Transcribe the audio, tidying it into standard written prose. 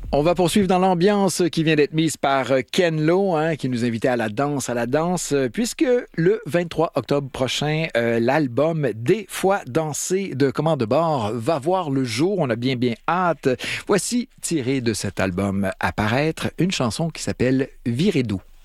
On va poursuivre dans l'ambiance qui vient d'être mise par Ken Lo, qui nous invitait à la danse, puisque le 23 octobre prochain, l'album Des fois dansé de Commande de bord va voir le jour. On a bien hâte. Voici tiré de cet album apparaître une chanson qui s'appelle Virez doux.